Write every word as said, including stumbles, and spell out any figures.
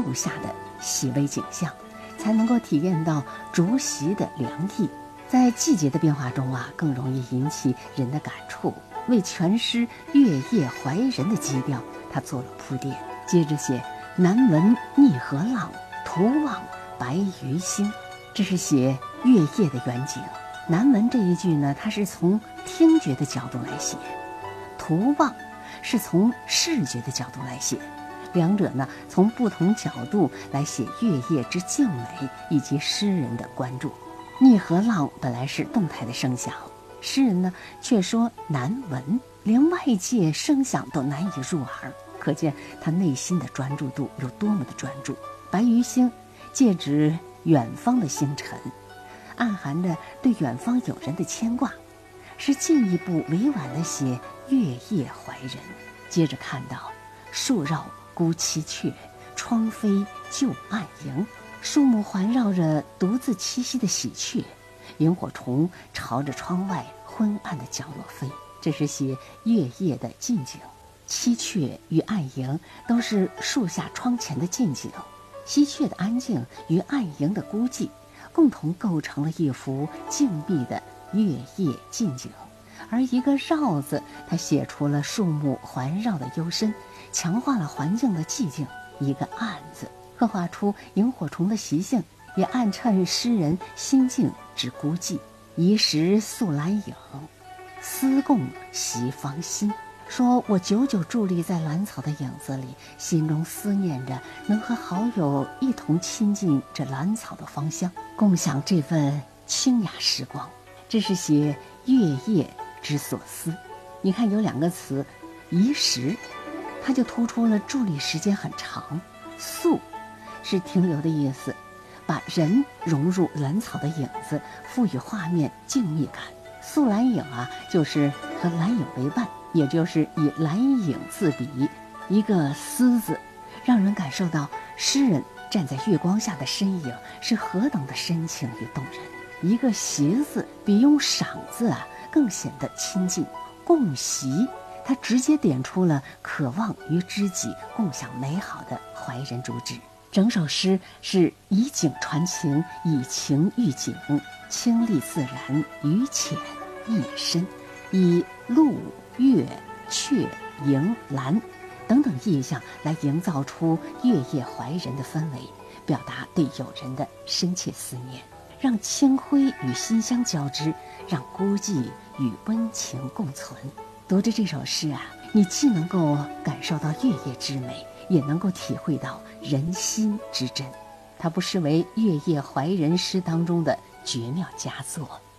树下的细微景象，才能够体验到竹席的凉意。在季节的变化中啊，更容易引起人的感触。为全诗月夜怀人的基调，他做了铺垫。接着写南闻逆河浪，图望白鱼星，这是写月夜的远景。南闻这一句呢，它是从听觉的角度来写，图望是从视觉的角度来写，两者呢从不同角度来写月夜之静美以及诗人的关注。逆河浪本来是动态的声响，诗人呢却说难闻，连外界声响都难以入耳，可见他内心的专注度有多么的专注。白鱼星借指远方的星辰，暗含着对远方友人的牵挂，是进一步委婉地写月夜怀人。接着看到树绕孤栖鹊，窗飞就暗萤，树木环绕着独自栖息的喜鹊，萤火虫朝着窗外昏暗的角落飞，这是写月夜的近景。栖鹊与暗萤都是树下窗前的近景，栖鹊的安静与暗萤的孤寂，共同构成了一幅静谧的月夜近景。而一个绕字，它写出了树木环绕的幽深，强化了环境的寂静；一个暗字，刻画出萤火虫的习性，也暗衬诗人心境之孤寂。移时宿兰影，思共习芳心。说我久久伫立在兰草的影子里，心中思念着能和好友一同亲近这兰草的芳香，共享这份清雅时光。这是写月夜之所思。你看有两个词，移时，它就突出了伫立时间很长；宿是停留的意思，把人融入兰草的影子，赋予画面静谧感。宿兰影啊，就是和兰影为伴，也就是以兰影自比。一个思字，让人感受到诗人站在月光下的身影是何等的深情与动人。一个习字，比用赏字啊更显得亲近。共习，它直接点出了渴望与知己共享美好的怀人主旨。整首诗是以景传情，以情喻景，清丽自然，语浅意深，以鹿、月、鹊、萤、兰等等意象来营造出月夜怀人的氛围，表达对友人的深切思念，让清辉与馨香交织，让孤寂与温情共存。读着这首诗啊，你既能够感受到月夜之美，也能够体会到人心之真。它不失为月夜怀人诗当中的绝妙佳作。